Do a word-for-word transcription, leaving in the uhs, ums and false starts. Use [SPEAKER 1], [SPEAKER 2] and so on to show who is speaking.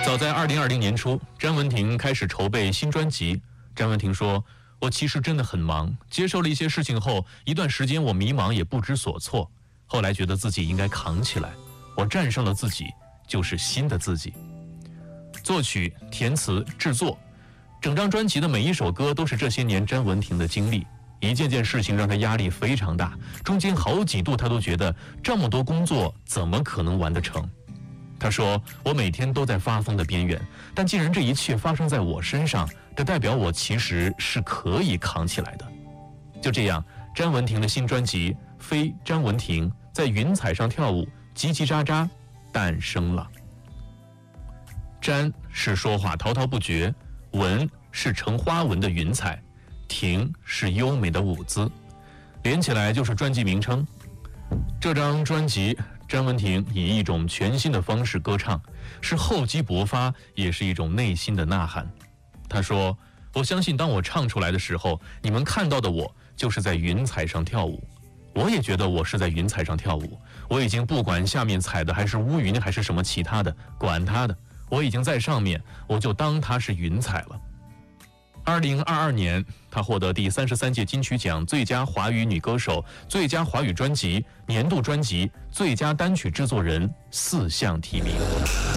[SPEAKER 1] 早在二零二零年初，詹雯婷开始筹备新专辑。詹雯婷说：“我其实真的很忙，接受了一些事情后，一段时间我迷茫也不知所措。后来觉得自己应该扛起来，我战胜了自己，就是新的自己。”作曲、填词、制作，整张专辑的每一首歌都是这些年詹雯婷的经历。一件件事情让她压力非常大，中间好几度她都觉得这么多工作怎么可能完得成。他说：“我每天都在发疯的边缘，但既然这一切发生在我身上，这代表我其实是可以扛起来的。”就这样，詹雯婷的新专辑《非詹雯婷在云彩上跳舞》叽叽喳喳诞生了。詹是说话滔滔不绝，雯是成花纹的云彩，婷是优美的舞姿，连起来就是专辑名称。这张专辑，詹雯婷以一种全新的方式歌唱，是厚积薄发，也是一种内心的呐喊。她说：“我相信当我唱出来的时候，你们看到的我就是在云彩上跳舞。我也觉得我是在云彩上跳舞，我已经不管下面踩的还是乌云还是什么其他的，管他的，我已经在上面，我就当它是云彩了。”二零二二年，她获得第三十三届金曲奖最佳华语女歌手、最佳华语专辑、年度专辑、最佳单曲制作人四项提名。